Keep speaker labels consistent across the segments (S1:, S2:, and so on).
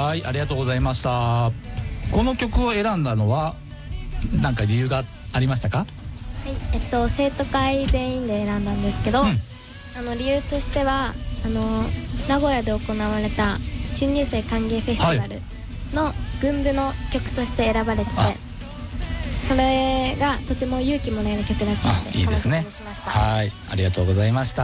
S1: はい、ありがとうございました。この曲を選んだのは何か理由がありましたか？
S2: はい、生徒会全員で選んだんですけど、理由としては名古屋で行われた新入生歓迎フェスティバルの軍部の曲として選ばれてて、それがとても勇気もらえる曲だったので
S1: いいですね。
S2: この曲にしました。
S1: はい、ありがとうございました。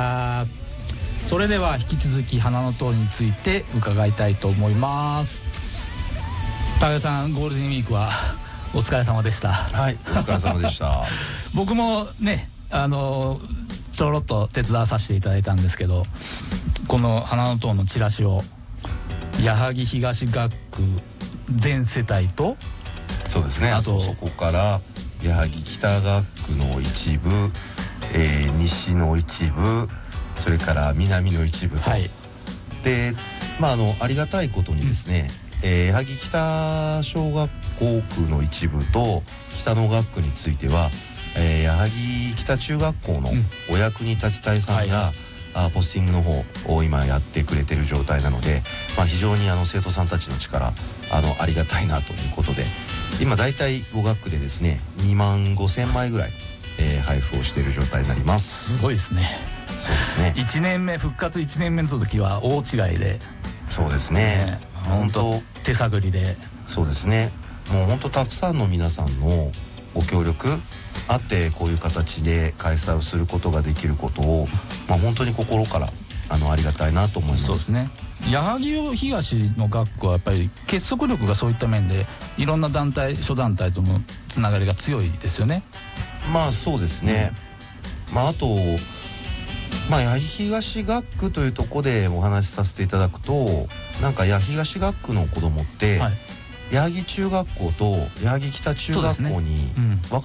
S1: それでは引き続き花の塔について伺いたいと思います。高田さん、ゴールデンウィークはお疲れ様でした。
S3: はい、お疲れ様でした
S1: 僕もねちょろっと手伝わさせていただいたんですけど、この花の塔のチラシを矢作東学区全世帯と、
S3: そうですね、あとそこから矢作北学区の一部、西の一部、それから南の一部と、はい、でありがたいことにですね、矢作北小学校区の一部と北野学区については、矢作北中学校のお役に立ち隊さんが、ポスティングの方を今やってくれてる状態なので、非常に生徒さんたちの力ありがたいなということで、今だいたい5学区でですね25,000枚ぐらい、配布をしている状態になります。
S1: すごいですね。
S3: そうですね。
S1: 1年目復活1年目の時は大違いで、
S3: そうですね、
S1: 本当手探りで、
S3: そうですね、もう本当たくさんの皆さんのご協力あってこういう形で開催をすることができることを、本当に心からありがたいなと思います。
S1: そうですね。矢作東の学区はやっぱり結束力がそういった面でいろんな団体諸団体とのつながりが強いですよね。
S3: そうですね、あと矢作東学区というところでお話しさせていただくと、なんか矢作東学区の子どもって、矢作中学校と矢作北中学校に分